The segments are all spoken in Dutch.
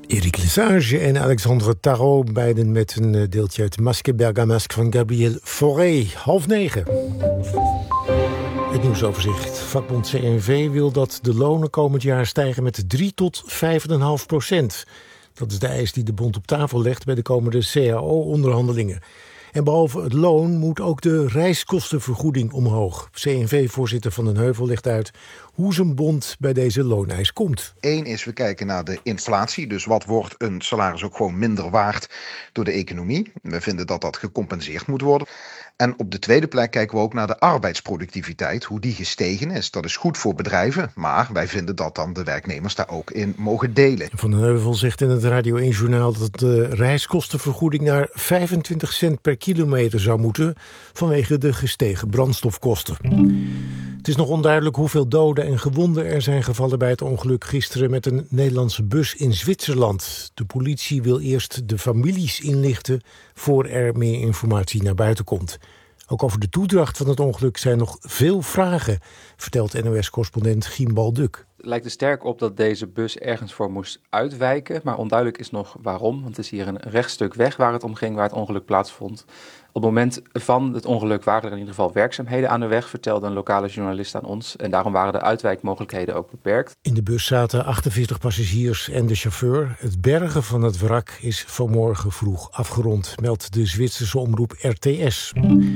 Erik Lesage en Alexandre Tarot, beiden met een deeltje uit Masque Bergamasque van Gabriel Fauré. 8:30. Het nieuwsoverzicht. Vakbond CNV wil dat de lonen komend jaar stijgen met 3 tot 5,5%. Dat is de eis die de bond op tafel legt bij de komende CAO-onderhandelingen. En behalve het loon moet ook de reiskostenvergoeding omhoog. CNV-voorzitter Van den Heuvel legt uit hoe zijn bond bij deze looneis komt. Eén is, we kijken naar de inflatie. Dus wat wordt een salaris ook gewoon minder waard door de economie? We vinden dat dat gecompenseerd moet worden. En op de tweede plek kijken we ook naar de arbeidsproductiviteit, hoe die gestegen is. Dat is goed voor bedrijven, maar wij vinden dat dan de werknemers daar ook in mogen delen. Van den Heuvel zegt in het Radio 1-journaal dat de reiskostenvergoeding naar 25 cent per kilometer zou moeten vanwege de gestegen brandstofkosten. Het is nog onduidelijk hoeveel doden en gewonden er zijn gevallen bij het ongeluk gisteren met een Nederlandse bus in Zwitserland. De politie wil eerst de families inlichten voor er meer informatie naar buiten komt. Ook over de toedracht van het ongeluk zijn nog veel vragen, vertelt NOS-correspondent Giem Balduk. Het lijkt er sterk op dat deze bus ergens voor moest uitwijken, maar onduidelijk is nog waarom. Want het is hier een rechtstuk weg waar het om ging, waar het ongeluk plaatsvond. Op het moment van het ongeluk waren er in ieder geval werkzaamheden aan de weg, vertelde een lokale journalist aan ons. En daarom waren de uitwijkmogelijkheden ook beperkt. In de bus zaten 48 passagiers en de chauffeur. Het bergen van het wrak is vanmorgen vroeg afgerond, meldt de Zwitserse omroep RTS.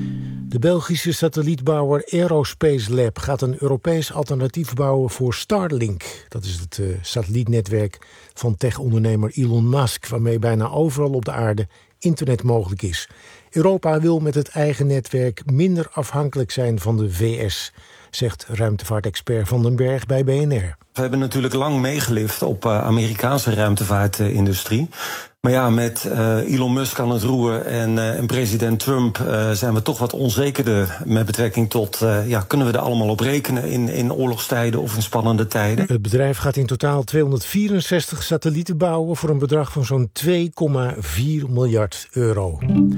De Belgische satellietbouwer Aerospace Lab gaat een Europees alternatief bouwen voor Starlink. Dat is het satellietnetwerk van tech-ondernemer Elon Musk, waarmee bijna overal op de aarde internet mogelijk is. Europa wil met het eigen netwerk minder afhankelijk zijn van de VS, zegt ruimtevaartexpert Van den Berg bij BNR. We hebben natuurlijk lang meegelift op Amerikaanse ruimtevaartindustrie. Maar ja, met Elon Musk aan het roer en president Trump zijn we toch wat onzekerder met betrekking tot, kunnen we er allemaal op rekenen in oorlogstijden of in spannende tijden? Het bedrijf gaat in totaal 264 satellieten bouwen voor een bedrag van zo'n 2,4 miljard euro.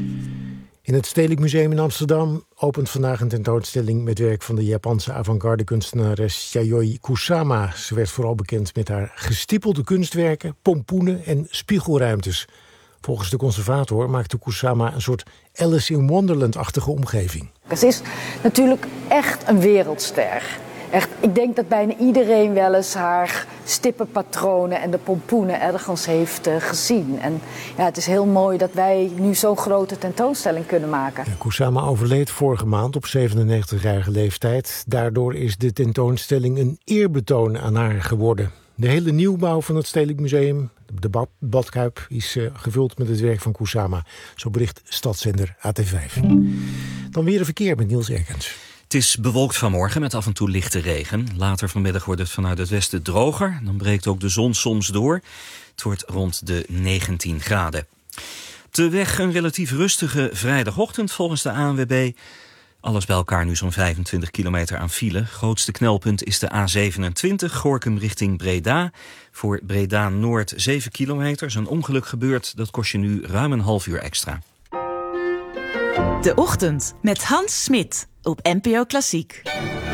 In het Stedelijk Museum in Amsterdam opent vandaag een tentoonstelling met werk van de Japanse avant-garde kunstenares Yayoi Kusama. Ze werd vooral bekend met haar gestippelde kunstwerken, pompoenen en spiegelruimtes. Volgens de conservator maakte Kusama een soort Alice in Wonderland-achtige omgeving. Ze is natuurlijk echt een wereldster. Echt, ik denk dat bijna iedereen wel eens haar stippenpatronen en de pompoenen ergens heeft gezien. En ja, het is heel mooi dat wij nu zo'n grote tentoonstelling kunnen maken. Ja, Kusama overleed vorige maand op 97-jarige leeftijd. Daardoor is de tentoonstelling een eerbetoon aan haar geworden. De hele nieuwbouw van het Stedelijk Museum, de Badkuip, is gevuld met het werk van Kusama. Zo bericht stadszender AT5. Dan weer een verkeer met Niels Erkens. Het is bewolkt vanmorgen met af en toe lichte regen. Later vanmiddag wordt het vanuit het westen droger. Dan breekt ook de zon soms door. Het wordt rond de 19 graden. Op de weg een relatief rustige vrijdagochtend volgens de ANWB. Alles bij elkaar nu zo'n 25 kilometer aan file. Grootste knelpunt is de A27, Gorinchem richting Breda. Voor Breda Noord 7 kilometer. Zo'n ongeluk gebeurt, dat kost je nu ruim een half uur extra. De Ochtend met Hans Smit op NPO Klassiek.